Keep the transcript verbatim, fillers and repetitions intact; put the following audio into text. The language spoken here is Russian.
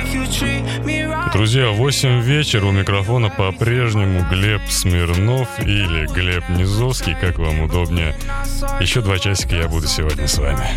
Друзья, восемь вечера, у микрофона по-прежнему Глеб Смирнов или Глеб Низовский, как вам удобнее. Еще два часика я буду сегодня с вами.